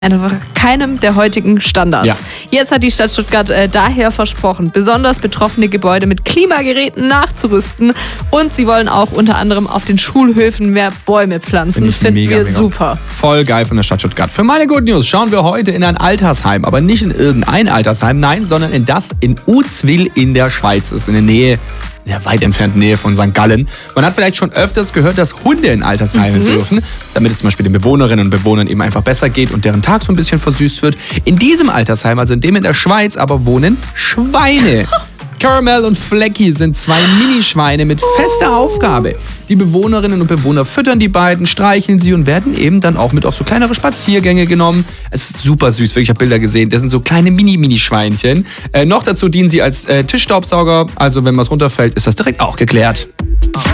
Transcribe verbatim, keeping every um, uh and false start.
einfach keinem der heutigen Standards. Ja. Jetzt hat die Stadt Stuttgart äh, daher versprochen, besonders betroffene Gebäude mit Klimageräten nachzurüsten, und sie wollen auch unter anderem auf den Schulhöfen mehr Bäume pflanzen. Finde ich Finden mega, wir mega. super. Voll geil von der Stadt Stuttgart. Für meine Good News schauen wir heute in ein Altersheim, aber nicht in irgendein Altersheim, nein, sondern in das in Uzwil in der Schweiz. Das ist in der Nähe, in der weit entfernten Nähe von Sankt Gallen. Man hat vielleicht schon öfters gehört, dass Hunde in Altersheimen mhm. dürfen, damit es zum Beispiel den Bewohnerinnen und Bewohnern eben einfach besser geht und deren Tag so ein bisschen versüßt wird. In diesem Altersheim, also in dem in der Schweiz, aber wohnen Schweine. Caramel und Flecky sind zwei Minischweine mit fester Aufgabe. Die Bewohnerinnen und Bewohner füttern die beiden, streicheln sie und werden eben dann auch mit auf so kleinere Spaziergänge genommen. Es ist super süß, wirklich, ich habe Bilder gesehen. Das sind so kleine Mini-Mini-Schweinchen. Äh, noch dazu dienen sie als äh, Tischstaubsauger, also wenn was runterfällt, ist das direkt auch geklärt.